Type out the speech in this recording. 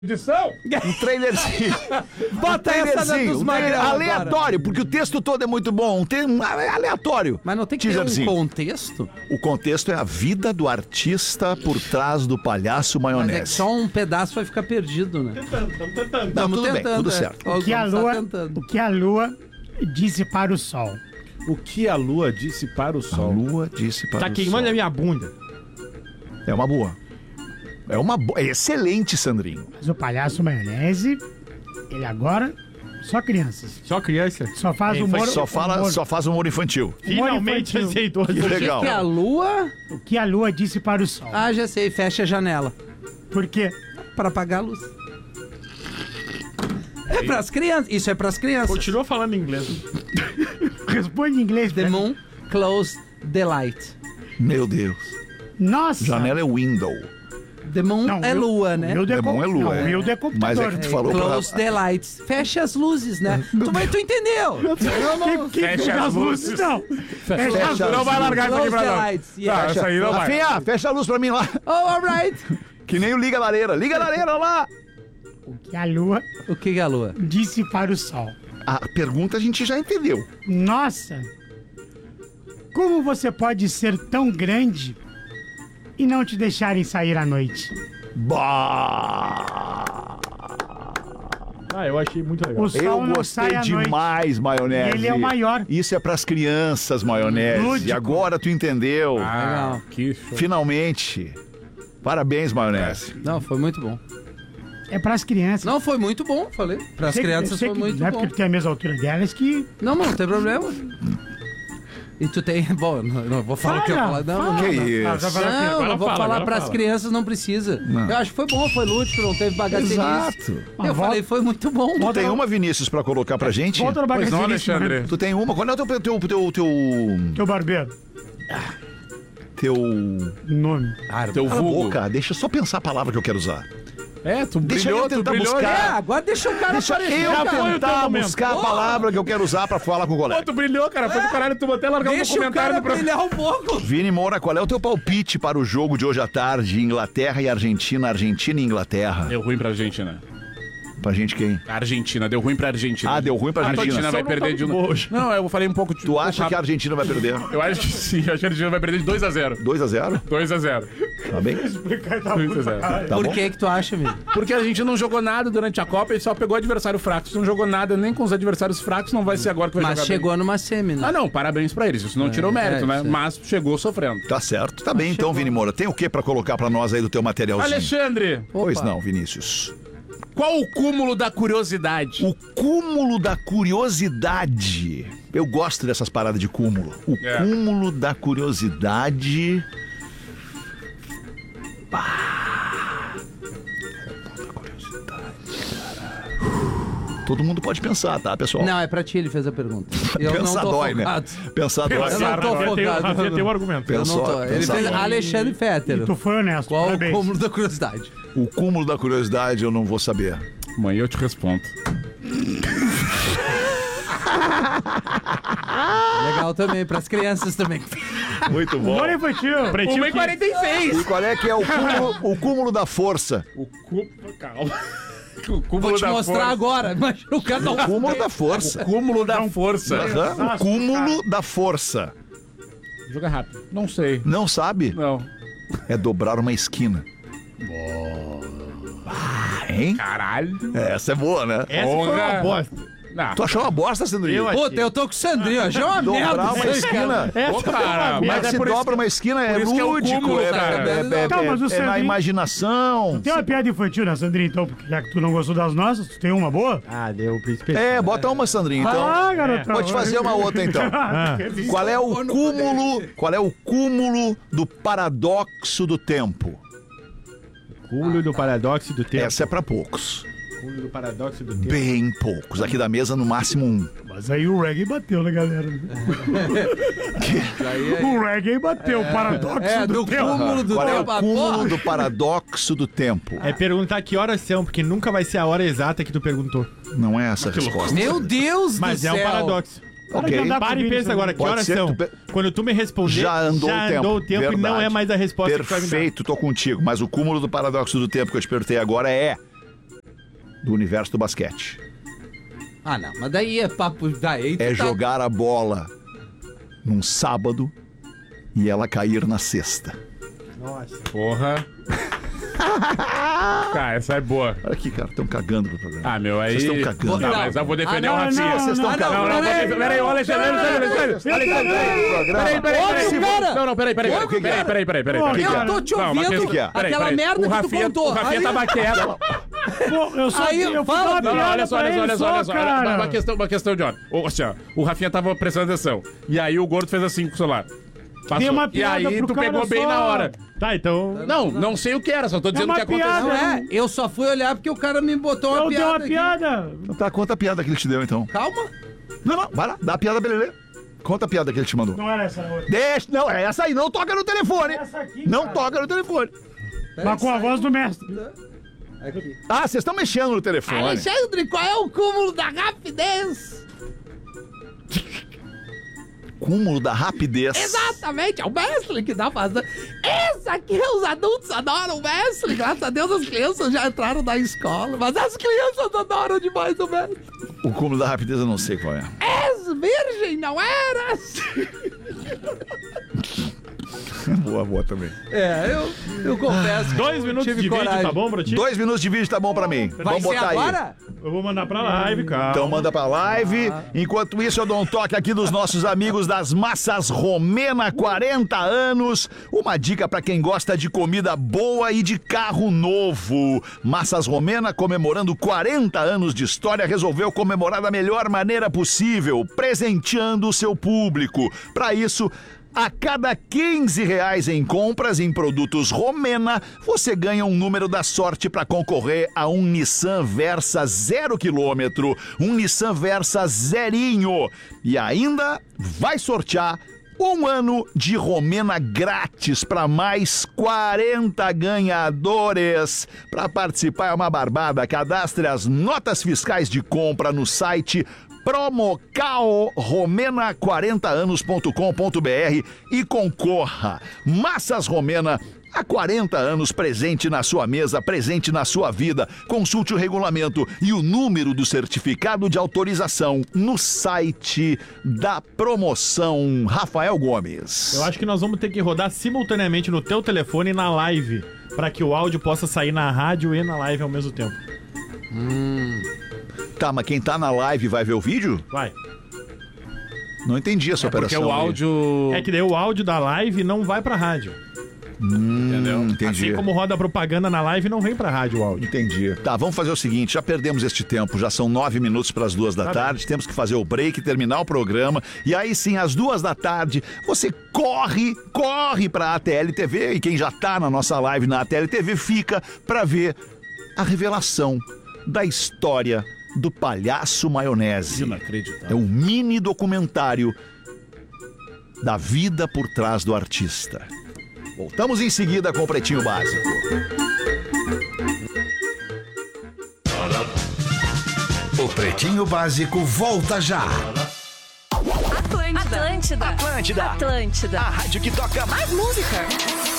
edição? Um trailerzinho. Bota essa dos aleatório, porque o texto todo é muito bom. Aleatório. Mas não tem que ter um contexto? O contexto é a vida do artista por trás do palhaço maionese. Mas é que só um pedaço vai ficar perdido, né? Tentando. Não, tudo bem, tudo certo. O que a lua disse para o sol? O que a lua disse para o A sol? lua disse para o sol. Tá queimando a minha bunda. É uma boa. É excelente, Sandrinho. Mas o palhaço maionese, ele agora, só crianças. Só criança? Só faz humor. Só faz humor infantil. Finalmente aceitou. Que legal. O que a lua... O que a lua disse para o sol? Ah, já sei, fecha a janela. Por quê? Pra apagar a luz. É pras crianças, isso é pras crianças. Continua falando inglês. Responde em inglês. The moon closed the light. Meu Deus. Nossa. Janela é window. The moon é lua, né? The moon é lua. Não, é. o é computador. Mas é que tu falou Close the lights. Fecha as luzes, né? Tu entendeu? Fecha as luzes. Não. Fecha as Não vai largar isso aqui Close pra the nós. lights. Tá, Yeah. essa aí não vai. Rafinha, fecha a luz pra mim lá. Oh, alright. Que nem o Liga a Lareira. Liga a Lareira lá. O que a lua O que é a lua? disse para o sol? A pergunta a gente já entendeu. Nossa. Como você pode ser tão grande e não te deixarem sair à noite? Bah! Eu achei muito legal. O sol Eu não gostei sai à noite. demais, maionese. Ele é o maior. Isso é pras crianças, maionese. Lúdico. E agora tu entendeu. Legal. Que show. Finalmente. Parabéns, maionese. Não, foi muito bom. É pras crianças. Não, foi muito bom, falei. Pras crianças foi muito não é bom. porque tu tem a mesma altura delas que... Não tem problema. E tu tem... Bom, não vou falar o que eu Fala, falar. Não, Que não. isso? Não vou falar agora pras fala. crianças, não precisa. Não. Eu acho que foi bom, foi lúdico, não teve bagaceirice. Exato. Eu falei, foi muito bom. Tu tem uma, Vinícius, pra colocar pra gente? Volta no Pois não, bagaceirice, Alexandre. Tu tem uma? Qual é o teu Teu barbeiro. Nome. Teu Cala a vulgo. boca, deixa eu só pensar a palavra que eu quero usar. Tu Deixa brilhou, eu tu tentar brilhou. buscar. Agora deixa o cara Deixa aparecer. eu Já foi o teu tentar momento. buscar a palavra que eu quero usar pra falar com o Pô, colega. tu brilhou, cara. Foi do caralho, tu até largar um Deixa o documentário cara do programa. brilhar um pouco. Vini Moura, qual é o teu palpite para o jogo de hoje à tarde? Inglaterra e Argentina, Argentina e Inglaterra. Deu ruim pra Argentina. Pra gente quem? A Argentina, deu ruim pra Argentina. Ah, deu ruim pra A Argentina. Argentina vai perder de novo. Não, eu falei um pouco... Tu acha que a Argentina vai perder? Eu acho que sim, acho que a Argentina vai perder de 2-0. 2-0? 2-0. Tá bem? 2-0. Tá Por bom? que tu acha, amigo? Porque a gente não jogou nada durante a Copa e só pegou adversário fraco. Se não jogou nada nem com os adversários fracos, não vai ser agora que vai Mas jogar chegou numa semi, né? bem. Ah, não, parabéns pra eles. Isso não tirou mérito, né? isso é. Mas chegou sofrendo. Tá certo. Tá bem, então, Vini Moura. Tem o que pra colocar pra nós aí do teu materialzinho? Alexandre, Pois Opa. não, Vinícius. qual o cúmulo da curiosidade? O cúmulo da curiosidade. Eu gosto dessas paradas de cúmulo. O É. cúmulo da curiosidade. Todo mundo pode pensar, tá, pessoal? Não, é pra ti, ele fez a pergunta. Eu Pensar não tô dói, focado. né? Pensar dói. Eu não tô focado. Tem um argumento. Eu não tô. Pensou- Ele pensar fez dói. Alexandre Fetter. Tu foi honesto. Qual parabéns. o cúmulo da curiosidade? O cúmulo da curiosidade eu não vou saber. Amanhã eu te respondo. Legal também, pras crianças também. Muito bom. Humor infantil. 1h46. E qual é que é o cúmulo da força? Calma. O cúmulo Vou te da mostrar força. agora. Imagina o cara O cúmulo da força. Cúmulo da força. Aham, o cúmulo da força. Joga rápido. Não sei. Não sabe? Não. É dobrar uma esquina. Hein? Caralho. Essa é boa, né? Essa foi uma bosta. Não. Tu achou uma bosta, Sandrinho? Puta, eu tô com o Sandrinho. Achei uma merda. Dobrar uma isso aí, cara. esquina. Ô, cara, Como é que mas se por isso dobra uma esquina? É por isso que é o lúdico, cúmulo, é, cara. Tá, mas o é na Sandrinho- imaginação. Tem uma piada infantil, né, Sandrinho? Então, porque já que tu não gostou das nossas, tu tem uma boa? Ah, deu o príncipe. É, bota uma, Sandrinho, então. Ah, garotão. Vou te fazer uma outra, então. Qual é o cúmulo do paradoxo do tempo? Cúmulo do paradoxo do tempo. Essa é pra poucos. Cúmulo do paradoxo do tempo. Bem poucos. Aqui da mesa, no máximo um. Mas aí o reggae bateu, né, galera? O reggae bateu, o paradoxo do do tempo. cúmulo do Qual é o tempo. cúmulo Porra. do paradoxo do tempo? É perguntar que horas são, porque nunca vai ser a hora exata que tu perguntou. Não é essa a resposta. Meu Deus Mas do é céu. um paradoxo. Ok. Para e pensa agora, que Pode horas ser, são? Quando tu me responder, Já andou o tempo. e não Verdade. é mais a resposta que tu vai me dar. Perfeito, tô contigo. Mas o cúmulo do paradoxo do tempo que eu te perguntei agora é do universo do basquete. Ah, não, mas daí é papo... Daí É jogar a bola num sábado e ela cair na sexta. Nossa. Porra. Cara, essa é boa. Olha aqui, cara, estão cagando pro programa. Ah, meu, aí... Vocês estão cagando. Não, mas eu vou defender o não, Rafinha. não, Vocês estão cagando. Peraí, Alexandre. Peraí. Eu tô te ouvindo, que é? aquela merda que tu contou. O Rafinha tava quieto. Pô, eu só Aí, eu fala, fui dar uma Olha piada só. pra ele cara. Uma questão de ordem. Assim, ó, o Rafinha tava prestando atenção. E aí o gordo fez assim com o celular. Passou. Dei uma E piada aí pro tu cara pegou bem só. na hora. Tá, então... Não sei o que era, só tô dizendo o uma que aconteceu. piada. Não é, eu só fui olhar porque o cara me botou uma Eu dei piada uma aqui. piada. Tá, conta a piada que ele te deu, então. Calma. Não, vai lá, dá a piada pra ele. Conta a piada que ele te mandou. Não era essa outra. Deixa, não, é essa aí, não toca no telefone. Essa aqui, Não cara. toca no telefone. Mas com a voz do mestre. Aqui. Ah, vocês estão mexendo no telefone. Alexandre, qual é o cúmulo da rapidez? Cúmulo da rapidez. Exatamente, é o mestre que dá fazendo. Esse aqui é os adultos adoram o mestre. Graças a Deus as crianças já entraram na escola, mas as crianças adoram demais o mestre. O cúmulo da rapidez eu não sei qual é. És virgem, não eras? Boa também. É, eu confesso que 2 eu minutos tive de vídeo, coragem. tá bom pra ti? 2 minutos de vídeo tá bom pra mim. Vai Vamos ser botar aí. agora? Eu vou mandar pra live, cara. Então manda pra live. Enquanto isso, eu dou um toque aqui dos nossos amigos das Massas Romena, 40 anos. Uma dica pra quem gosta de comida boa e de carro novo. Massas Romena, comemorando 40 anos de história, resolveu comemorar da melhor maneira possível, presenteando o seu público. Pra isso, a cada R$15 em compras em produtos Romena, você ganha um número da sorte para concorrer a um Nissan Versa 0 km, um Nissan Versa zerinho. E ainda vai sortear um ano de Romena grátis para mais 40 ganhadores. Para participar é uma barbada. Cadastre as notas fiscais de compra no site promocal-romena40anos.com.br e concorra. Massas Romena, há 40 anos presente na sua mesa, presente na sua vida. Consulte o regulamento e o número do certificado de autorização no site da promoção. Rafael Gomes. Eu acho que nós vamos ter que rodar simultaneamente no teu telefone e na live, pra que o áudio possa sair na rádio e na live ao mesmo tempo. Tá, mas quem tá na live vai ver o vídeo? Vai. Não entendi essa Porque operação. o aí. áudio... É que daí o áudio da live não vai pra rádio. Entendeu? Entendi. Assim como roda a propaganda na live, não vem pra rádio o áudio. Entendi. Tá, vamos fazer o seguinte, já perdemos este tempo, já são 9 minutos para as 2 da tarde, temos que fazer o break, terminar o programa, e aí sim, às 2 da tarde, você corre pra ATL TV, e quem já tá na nossa live na ATL TV fica pra ver a revelação da história do Palhaço Maionese. Inacreditável. É um mini documentário da vida por trás do artista. Voltamos em seguida com o Pretinho Básico. O Pretinho Básico volta já. Atlântida. A rádio que toca mais música.